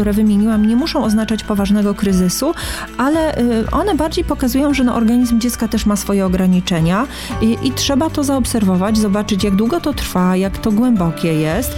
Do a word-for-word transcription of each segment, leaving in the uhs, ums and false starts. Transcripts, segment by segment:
które wymieniłam, nie muszą oznaczać poważnego kryzysu, ale one bardziej pokazują, że no, organizm dziecka też ma swoje ograniczenia i, i trzeba to zaobserwować, zobaczyć, jak długo to trwa, jak to głębokie jest.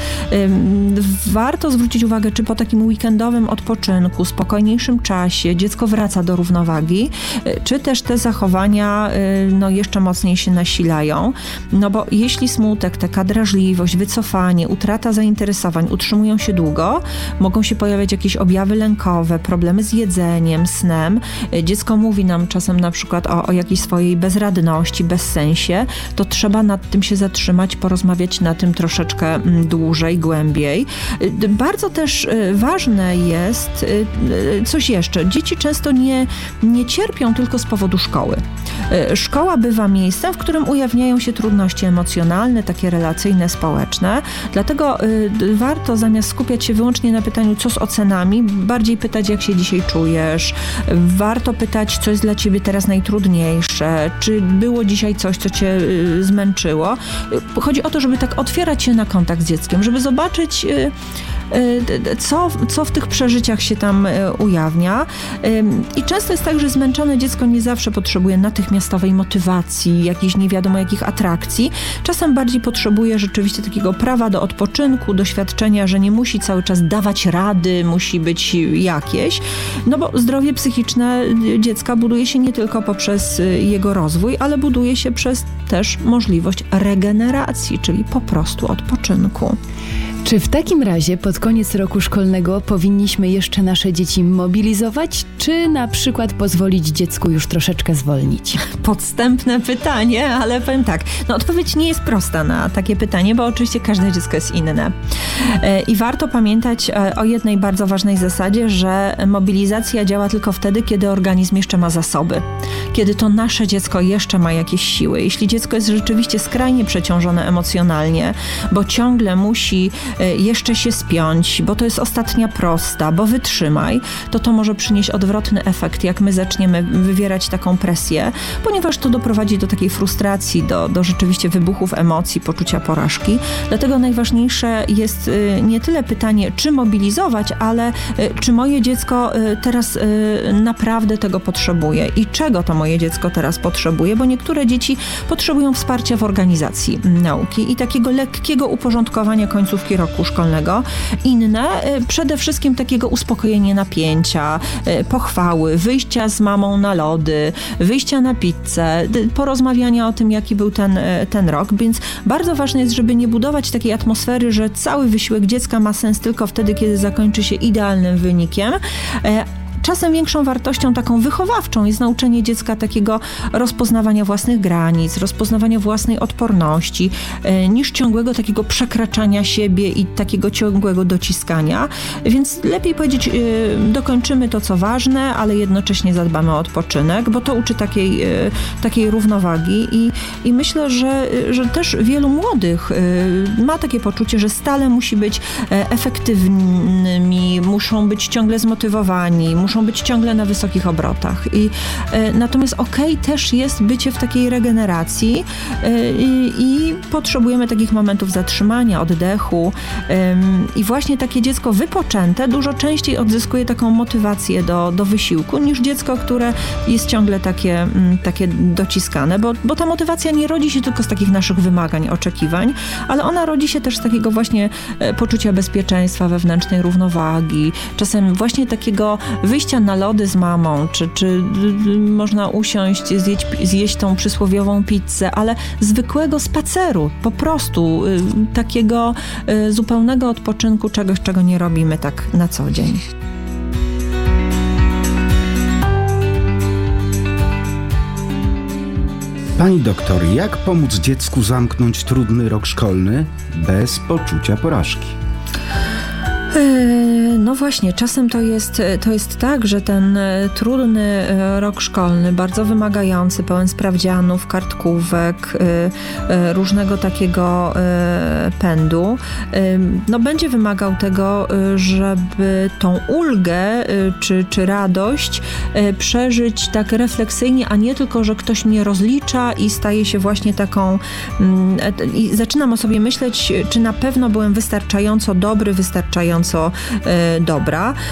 Warto zwrócić uwagę, czy po takim weekendowym odpoczynku, spokojniejszym czasie dziecko wraca do równowagi, czy też te zachowania no, jeszcze mocniej się nasilają. No bo jeśli smutek, taka drażliwość, wycofanie, utrata zainteresowań utrzymują się długo, mogą się pojawiać jakieś objawy lękowe, problemy z jedzeniem, snem. Dziecko mówi nam czasem na przykład o, o jakiejś swojej bezradności, bezsensie, to trzeba nad tym się zatrzymać, porozmawiać na tym troszeczkę dłużej, głębiej. Bardzo też ważne jest coś jeszcze. Dzieci często nie, nie cierpią tylko z powodu szkoły. Szkoła bywa miejscem, w którym ujawniają się trudności emocjonalne, takie relacyjne, społeczne. Dlatego y, warto zamiast skupiać się wyłącznie na pytaniu, co z ocenami, bardziej pytać, jak się dzisiaj czujesz. Warto pytać, co jest dla ciebie teraz najtrudniejsze. Czy było dzisiaj coś, co cię y, zmęczyło. Chodzi o to, żeby tak otwierać się na kontakt z dzieckiem, żeby zobaczyć y, Co, co w tych przeżyciach się tam ujawnia. I często jest tak, że zmęczone dziecko nie zawsze potrzebuje natychmiastowej motywacji, jakichś nie wiadomo jakich atrakcji. Czasem bardziej potrzebuje rzeczywiście takiego prawa do odpoczynku, doświadczenia, że nie musi cały czas dawać rady, musi być jakieś. No bo zdrowie psychiczne dziecka buduje się nie tylko poprzez jego rozwój, ale buduje się przez też możliwość regeneracji, czyli po prostu odpoczynku. Czy w takim razie pod koniec roku szkolnego powinniśmy jeszcze nasze dzieci mobilizować, czy na przykład pozwolić dziecku już troszeczkę zwolnić? Podstępne pytanie, ale powiem tak, no odpowiedź nie jest prosta na takie pytanie, bo oczywiście każde dziecko jest inne. I warto pamiętać o jednej bardzo ważnej zasadzie, że mobilizacja działa tylko wtedy, kiedy organizm jeszcze ma zasoby, kiedy to nasze dziecko jeszcze ma jakieś siły. Jeśli dziecko jest rzeczywiście skrajnie przeciążone emocjonalnie, bo ciągle musi jeszcze się spiąć, bo to jest ostatnia prosta, bo wytrzymaj, to to może przynieść odwrotny efekt, jak my zaczniemy wywierać taką presję, ponieważ to doprowadzi do takiej frustracji, do, do rzeczywiście wybuchów emocji, poczucia porażki. Dlatego najważniejsze jest nie tyle pytanie, czy mobilizować, ale czy moje dziecko teraz naprawdę tego potrzebuje i czego to moje dziecko teraz potrzebuje, bo niektóre dzieci potrzebują wsparcia w organizacji nauki i takiego lekkiego uporządkowania końcówki roku szkolnego. Inne przede wszystkim takiego uspokojenia napięcia, pochwały, wyjścia z mamą na lody, wyjścia na pizzę, porozmawiania o tym, jaki był ten, ten rok, więc bardzo ważne jest, żeby nie budować takiej atmosfery, że cały wysiłek dziecka ma sens tylko wtedy, kiedy zakończy się idealnym wynikiem. Czasem większą wartością taką wychowawczą jest nauczenie dziecka takiego rozpoznawania własnych granic, rozpoznawania własnej odporności, niż ciągłego takiego przekraczania siebie i takiego ciągłego dociskania. Więc lepiej powiedzieć, dokończymy to, co ważne, ale jednocześnie zadbamy o odpoczynek, bo to uczy takiej, takiej równowagi i, i myślę, że, że też wielu młodych ma takie poczucie, że stale musi być efektywnymi, muszą być ciągle zmotywowani, muszą być ciągle na wysokich obrotach. I, y, natomiast okej okay, też jest bycie w takiej regeneracji y, i potrzebujemy takich momentów zatrzymania, oddechu y, i właśnie takie dziecko wypoczęte dużo częściej odzyskuje taką motywację do, do wysiłku niż dziecko, które jest ciągle takie, y, takie dociskane, bo, bo ta motywacja nie rodzi się tylko z takich naszych wymagań, oczekiwań, ale ona rodzi się też z takiego właśnie y, poczucia bezpieczeństwa, wewnętrznej równowagi, czasem właśnie takiego wyjścia na lody z mamą, czy, czy można usiąść, zjeść, zjeść tą przysłowiową pizzę, ale zwykłego spaceru, po prostu y, takiego y, zupełnego odpoczynku, czegoś, czego nie robimy tak na co dzień. Pani doktor, jak pomóc dziecku zamknąć trudny rok szkolny bez poczucia porażki? No właśnie, czasem to jest, to jest tak, że ten trudny rok szkolny, bardzo wymagający, pełen sprawdzianów, kartkówek, różnego takiego pędu, no będzie wymagał tego, żeby tą ulgę czy, czy radość przeżyć tak refleksyjnie, a nie tylko, że ktoś mnie rozlicza i staje się właśnie taką i zaczynam o sobie myśleć, czy na pewno byłem wystarczająco dobry, wystarczająco dobra.